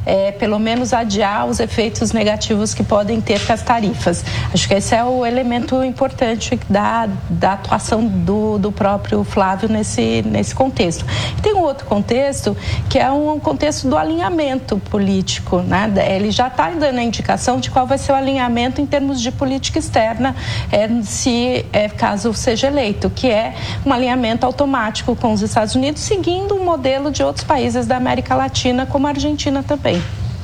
pelo menos adiar os efeitos negativos que podem ter com as tarifas. Acho que esse é o elemento importante da atuação do próprio Flávio nesse contexto. E tem um outro contexto, que é um contexto do alinhamento político, né? Ele já está dando a indicação de qual vai ser o alinhamento em termos de política externa, caso seja eleito, que é um alinhamento automático com os Estados Unidos, seguindo um modelo de outros países da América Latina, como a Argentina também.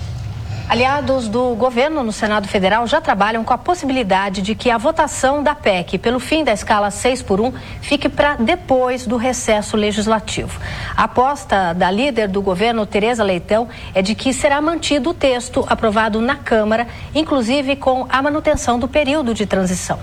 Aliados do governo no Senado Federal já trabalham com a possibilidade de que a votação da PEC pelo fim da escala 6x1 fique para depois do recesso legislativo. A aposta da líder do governo, Tereza Leitão, é de que será mantido o texto aprovado na Câmara, inclusive com a manutenção do período de transição.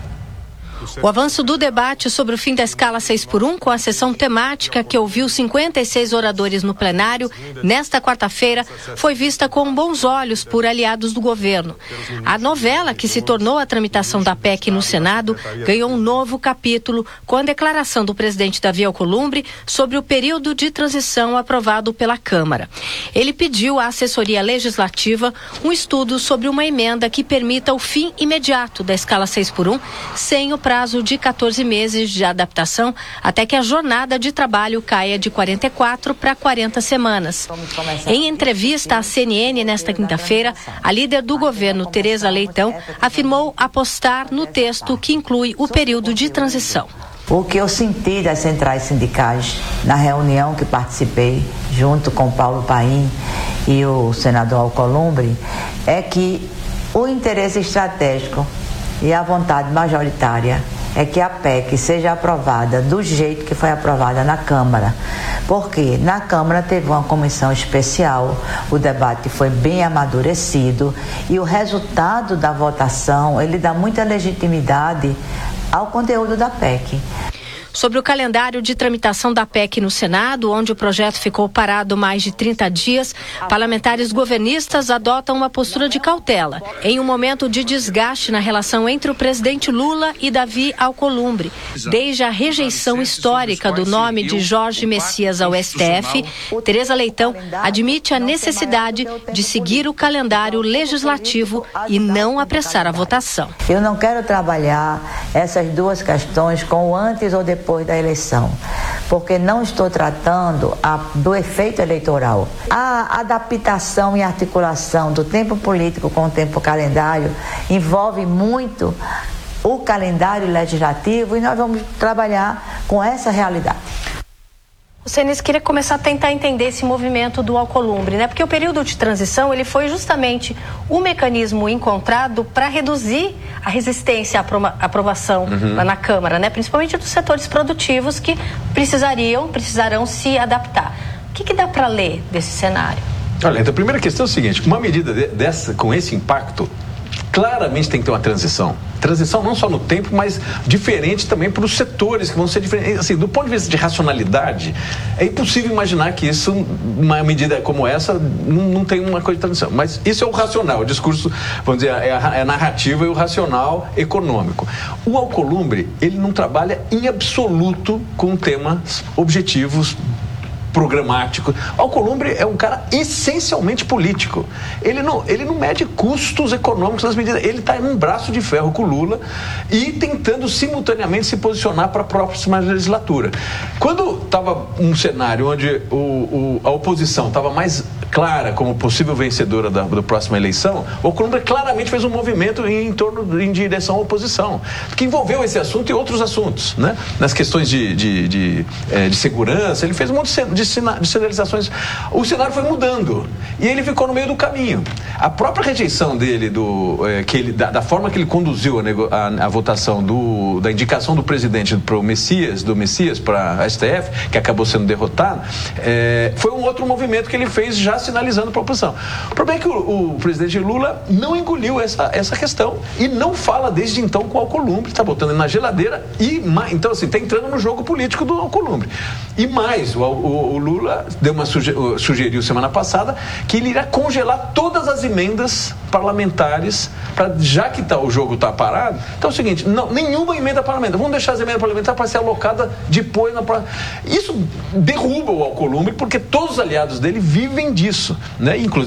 O avanço do debate sobre o fim da escala 6x1, com a sessão temática que ouviu 56 oradores no plenário, nesta quarta-feira, foi vista com bons olhos por aliados do governo. A novela que se tornou a tramitação da PEC no Senado ganhou um novo capítulo com a declaração do presidente Davi Alcolumbre sobre o período de transição aprovado pela Câmara. Ele pediu à assessoria legislativa um estudo sobre uma emenda que permita o fim imediato da escala 6x1, sem o prazo de 14 meses de adaptação até que a jornada de trabalho caia de 44 para 40 semanas. Em entrevista à CNN nesta quinta-feira, a líder do governo, Tereza Leitão, afirmou apostar no texto que inclui o período de transição. O que eu senti das centrais sindicais na reunião que participei, junto com Paulo Paim e o senador Alcolumbre, é que o interesse estratégico e a vontade majoritária é que a PEC seja aprovada do jeito que foi aprovada na Câmara. Porque na Câmara teve uma comissão especial, o debate foi bem amadurecido e o resultado da votação, ele dá muita legitimidade ao conteúdo da PEC. Sobre o calendário de tramitação da PEC no Senado, onde o projeto ficou parado mais de 30 dias, parlamentares governistas adotam uma postura de cautela, em um momento de desgaste na relação entre o presidente Lula e Davi Alcolumbre. Desde a rejeição histórica do nome de Jorge Messias ao STF, Tereza Leitão admite a necessidade de seguir o calendário legislativo e não apressar a votação. Eu não quero trabalhar essas duas questões com o antes ou depois da eleição, porque não estou tratando do efeito eleitoral. A adaptação e articulação do tempo político com o tempo calendário envolve muito o calendário legislativo e nós vamos trabalhar com essa realidade. Cenis, queria começar a tentar entender esse movimento do Alcolumbre, né? Porque o período de transição, ele foi justamente o mecanismo encontrado para reduzir a resistência à aprovação lá na Câmara, né? Principalmente dos setores produtivos que precisarão se adaptar. O que dá para ler desse cenário? Olha, então a primeira questão é o seguinte: uma medida dessa, com esse impacto, claramente tem que ter uma transição. Transição não só no tempo, mas diferente também para os setores que vão ser diferentes. Assim, do ponto de vista de racionalidade, é impossível imaginar que isso, uma medida como essa, não tem uma coisa de transição. Mas isso é o racional, o discurso, vamos dizer, é a narrativa e o racional econômico. O Alcolumbre, ele não trabalha em absoluto com temas objetivos, programático. Alcolumbre é um cara essencialmente político. Ele não mede custos econômicos nas medidas. Ele está em um braço de ferro com o Lula e tentando simultaneamente se posicionar para a próxima legislatura. Quando estava um cenário onde a oposição estava mais clara como possível vencedora da próxima eleição, o Alcolumbre claramente fez um movimento em direção à oposição, que envolveu esse assunto e outros assuntos, né? Nas questões de segurança, ele fez um monte de sinalizações. O cenário foi mudando e ele ficou no meio do caminho. A própria rejeição dele da forma que ele conduziu a votação da indicação do presidente do Messias para a STF, que acabou sendo derrotado, foi um outro movimento que ele fez já sinalizando para a oposição. O problema é que o presidente Lula não engoliu essa questão e não fala desde então com o Alcolumbre, está botando ele na geladeira então assim, está entrando no jogo político do Alcolumbre. E mais, o Lula sugeriu semana passada que ele irá congelar todas as emendas parlamentares, já que o jogo está parado. Então é o seguinte, nenhuma emenda parlamentar, vamos deixar as emendas parlamentares para ser alocada depois isso derruba o Alcolumbre, porque todos os aliados dele vivem disso, né? Inclusive